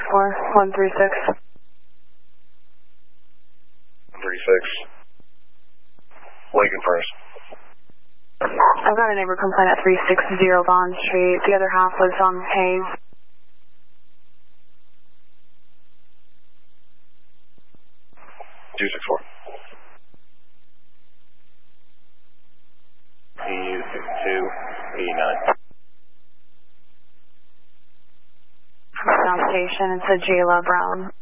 136. 136. Lincoln first. I've got a neighbor complaint at 360 Bond Street. The other half was on Hayes. 264. EU 6289. South Station, it's a Jayla Brown.